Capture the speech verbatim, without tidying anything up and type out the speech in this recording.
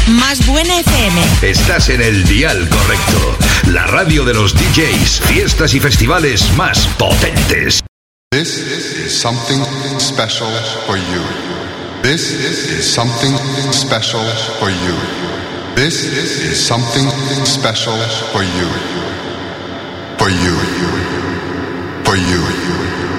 Más Buena F M. Estás en el dial correcto. La radio de los D Js, fiestas y festivales más potentes. This is something special for you. This is something special for you. This is something special for you. For you. For you.